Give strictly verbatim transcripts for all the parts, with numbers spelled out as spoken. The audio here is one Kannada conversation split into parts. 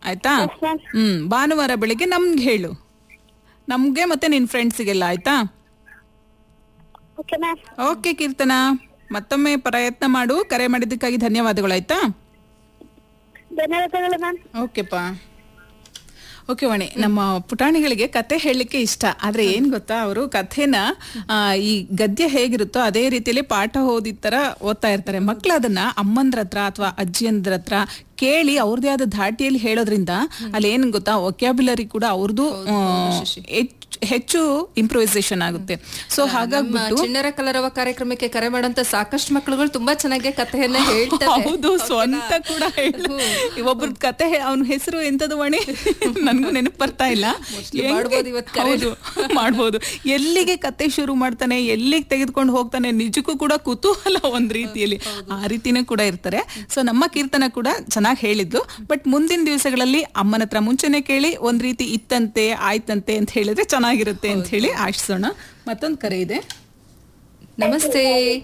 ಆಯ್ತಾ? Yes, ma'am. ಹ್ಮ್ ಭಾನುವಾರ ಬೆಳಿಗ್ಗೆ ನಮ್ಗೆ ಹೇಳು, ನಮ್ಗೆ ಮತ್ತೆ ನಿನ್ ಫ್ರೆಂಡ್ಸಿಗೆಲ್ಲ. ಆಯ್ತಾ? Okay ma'am. ಓಕೆ ಕೀರ್ತನ, ಮತ್ತೊಮ್ಮೆ ಪ್ರಯತ್ನ ಮಾಡು. ಕರೆ ಮಾಡಿದ್ದಕ್ಕಾಗಿ ಧನ್ಯವಾದಗಳು. ಆಯ್ತಾ? ಧನ್ಯವಾದಗಳು ಮ್ಯಾಮ್. ಓಕೆಪಾ. ಓಕೆ ವಾಣಿ, ನಮ್ಮ ಪುಟಾಣಿಗಳಿಗೆ ಕತೆ ಹೇಳಲಿಕ್ಕೆ ಇಷ್ಟ. ಆದ್ರೆ ಏನ್ ಗೊತ್ತಾ, ಅವರು ಕಥೆನ ಆ, ಈ ಗದ್ಯ ಹೇಗಿರುತ್ತೋ ಅದೇ ರೀತಿಯಲ್ಲಿ ಪಾಠ ಓದಿದ ತರ ಓದ್ತಾ ಇರ್ತಾರೆ. ಮಕ್ಳು ಅದನ್ನ ಅಮ್ಮಂದ್ರ ಹತ್ರ ಅಥವಾ ಅಜ್ಜಿಯಂದ್ರ ಹತ್ರ ಕೇಳಿ ಅವ್ರದೇ ಆದ ಧಾಟಿಯಲ್ಲಿ ಹೇಳೋದ್ರಿಂದ ಅಲ್ಲಿ ಏನ್ ಗೊತ್ತಾ, ವೊಕ್ಯಾಬ್ಯುಲರಿ ಕೂಡ ಅವ್ರದ್ದು ಹೆಚ್ಚು ಇಂಪ್ರೂವೈಸೇಷನ್ ಆಗುತ್ತೆ. ಸೊ ಹಾಗಾಗ್ಬಿಟ್ಟು ಚಿಣ್ಣರ ಕಲರವ ಕಾರ್ಯಕ್ರಮಕ್ಕೆ ಕರೆ ಮಾಡುವಂತ ಸಾಕಷ್ಟು ಮಕ್ಕಳುಗಳು ತುಂಬಾ ಚೆನ್ನಾಗಿ ಕಥೆಯನ್ನ ಹೇಳ್ತಾರೆ. ಹೌದು, ಸ್ವಂತ ಕೂಡ ಹೇಳು. ಒಬ್ಬರ ಕತೆ, ಅವನ ಹೆಸರು ಎಂತದು ವಾಣಿ, ನನ್ಗೂ ನೆನಪು ಬರ್ತಾ ಇಲ್ಲ. ಮಾಡ್ಬೋದು ಇವತ್ತು. ಹೌದು, ಮಾಡ್ಬೋದು. ಎಲ್ಲಿಗೆ ಕತೆ ಶುರು ಮಾಡ್ತಾನೆ, ಎಲ್ಲಿಗೆ ತೆಗೆದುಕೊಂಡು ಹೋಗ್ತಾನೆ, ನಿಜಕ್ಕೂ ಕೂಡ ಕುತೂಹಲ ಒಂದ್ ರೀತಿಯಲ್ಲಿ. ಆ ರೀತಿನೂ ಕೂಡ ಇರ್ತಾರೆ. ಸೊ ನಮ್ಮ ಕೀರ್ತನ ಕೂಡ ಚೆನ್ನಾಗಿ ಹೇಳಿದ್ಲು. ಬಟ್ ಮುಂದಿನ ದಿವಸಗಳಲ್ಲಿ ಅಮ್ಮನ ಹತ್ರ ಮುಂಚೆನೆ ಕೇಳಿ ಒಂದ್ ರೀತಿ ಇತ್ತಂತೆ ಆಯ್ತಂತೆ ಅಂತ ಹೇಳಿದ್ರೆ ಚೆನ್ನಾಗಿರುತ್ತೆ ಅಂತ ಹೇಳಿ ಆಶಿಸೋಣ. ಮತ್ತೊಂದು ಕರೆ ಇದೆ. ನಮಸ್ತೆ.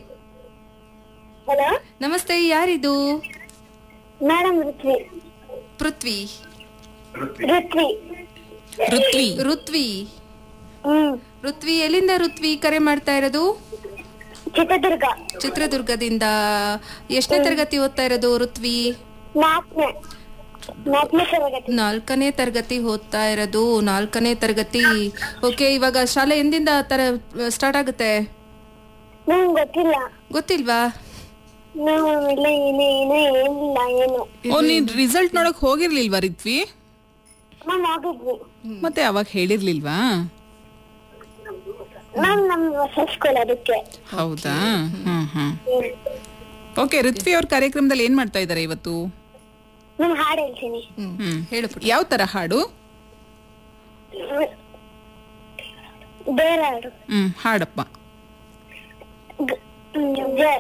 ಹಲೋ ನಮಸ್ತೆ, ಯಾರಿದು? ಮೇಡಮ್. ಋತ್ವಿ. ಪೃಥ್ವಿ. ಋತ್ವಿ. ಋತ್ವಿ. ಋತ್ವಿ. ಹ್ಮ್ ಋತ್ವಿ, ಎಲ್ಲಿಂದ ಋತ್ವಿ ಕರೆ ಮಾಡ್ತಾ ಇರೋದು? ಚಿತ್ರದುರ್ಗ. ಚಿತ್ರದುರ್ಗದಿಂದ. ಎಷ್ಟನೇ ತರಗತಿ ಓದ್ತಾ ಇರೋದು ಋತ್ವಿ? ನಾಲ್ಕನೇ ನಾಲ್ಕನೇ ತರಗತಿ. ನಾಲ್ಕನೇ ತರಗತಿ ಓದ್ತಾ ಇರೋದು. ನಾಲ್ಕನೇ ತರಗತಿ. ಓಕೆ, ಇವಾಗ ಶಾಲೆ ಎಂದಿಂದ ತರ ಸ್ಟಾರ್ಟ್ ಆಗುತ್ತೆ? ನಂಗೆ ಗೊತ್ತಿಲ್ಲ. ಗೊತ್ತಿಲ್ವಾ? ನಾವು ಇಲ್ಲ ಏನು ಏನು ಏನಿಲ್ಲ ಏನು. ಓ, ನೀನ್ ರಿಸಲ್ಟ್ ನೋಡಕ್ ಹೋಗಿರ್ಲಿಲ್ವಾ ರಿತ್ವಿ? ಮ್ಯಾಮ್ ಹೋಗಿದ್ವಿ. ಮತ್ತೆ ಅವಾಗ ಹೇಳಿರ್ಲಿಲ್ವಾ? ಮ್ಯಾಮ್ ನಮ್ ಹೊಸ ಸ್ಕೂಲ್ ಅದಕ್ಕೆ. ಹೌದಾ? ಹ್ಮ್ ಹ್ಮ್ ಓಕೆ. ಋತ್ವಿ ಅವ್ರ ಕಾರ್ಯಕ್ರಮದಲ್ಲಿ ಏನ್ ಮಾಡ್ತಾ ಇದಾರೆ ಇವತ್ತು? ನಾನು ಹಾಡು ಹೇಳ್ತೀನಿ. ಹ್ಮ್ ಹೇಳು. ಯಾವ ತರ ಹಾಡು? ಬೇರೆ ಹಾಡು. ಹ್ಮ್ ಹಾಡಪ್ಪ. ಗ- ಗ-